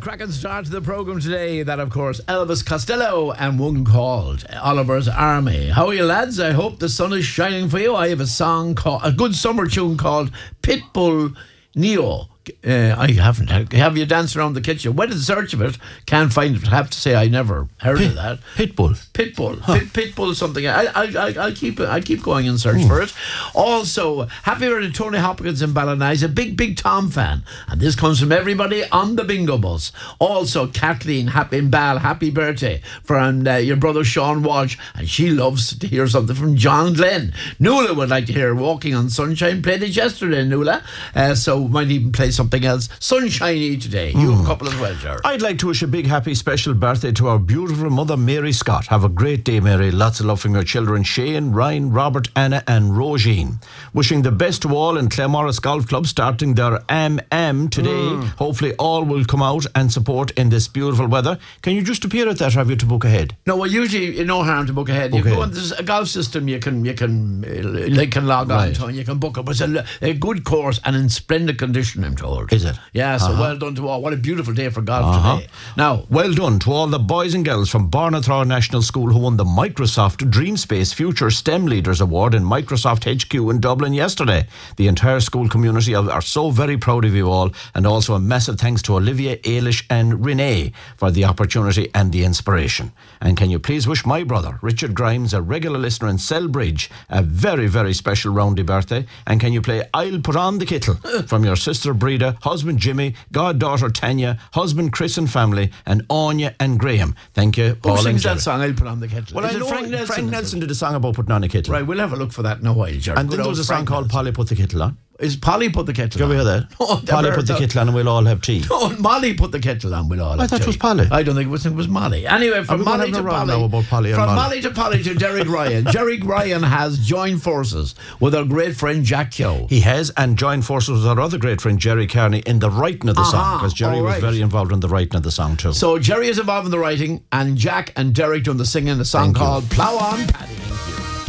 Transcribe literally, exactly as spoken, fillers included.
cracking start to the programme today. That, of course, Elvis Costello and one called Oliver's Army. How are you, lads? I hope the sun is shining for you. I have a song called, a good summer tune called Pitbull Neo. Uh, I haven't. Have you danced around the kitchen? Went in search of it. Can't find it. I have to say I never heard Pit, of that. Pitbull. Pitbull. Huh. Pit, Pitbull something. I, I, I, I'll keep I'll keep going in search mm. for it. Also, happy birthday to Tony Hopkins in Ballina. He's a big, big Tom fan. And this comes from everybody on the bingo bus. Also, Kathleen happy in Ball. Happy birthday from uh, your brother Sean Walsh. And she loves to hear something from John Glenn. Nuala would like to hear Walking on Sunshine. Played it yesterday, Nuala. Uh, so might even play something else sunshiny today. You have a couple as well, Jared. I'd like to wish a big happy special birthday to our beautiful mother Mary Scott. Have a great day, Mary. Lots of love from your children Shane, Ryan, Robert, Anna and Roisin. Wishing the best to all in Claremorris Golf Club starting their M M today. Mm. Hopefully all will come out and support in this beautiful weather. Can you just appear at that, or have you to book ahead? No, well, usually no harm to book ahead. Book you ahead. go on, there's a golf system you can you can uh, like can log on Right. to and you can book it. But it's a, a good course and in splendid condition, I'm told. Is it? Yeah, so Uh-huh. well done to all. What a beautiful day for golf Uh-huh. today. Now, well done to all the boys and girls from Barnathrow National School who won the Microsoft DreamSpace Future STEM Leaders Award in Microsoft H Q in Dublin yesterday. The entire school community are, are so very proud of you all, and also a massive thanks to Olivia, Ailish and Renee for the opportunity and the inspiration. And can you please wish my brother, Richard Grimes, a regular listener in Selbridge, a very, very special roundy birthday? And can you play I'll Put On the Kittle from your sister Breda, husband Jimmy, goddaughter Tanya, husband Chris and family, and Anya and Graham. Thank you, who Paul and sings Jerry. that song, I'll Put On the Kettle? Well, Is I it know Frank Nelson? Frank Nelson did a song about putting on a kettle. Right, we'll have a look for that in a while, Jared. And then there was a song Frank called Nelson. Polly Put the Kettle On. Is Polly Put the Kettle Did you on? ever hear that? Oh, Polly never put the heard that. kettle on and we'll all have tea. No, Molly put the kettle on with all I of thought it was tea. Polly. I don't think it was, it was Molly. Anyway, from we gonna Molly have to a round Polly. now about Polly and from Molly? Molly to Polly to Derek Ryan. Derek Ryan has joined forces with our great friend Jack Keogh. He has, and joined forces with our other great friend Jerry Carney in the writing of the Uh-huh, song, because Jerry all was right. very involved in the writing of the song too. So Jerry is involved in the writing, and Jack and Derek doing the singing. The song Thank you. called Plough On Paddy.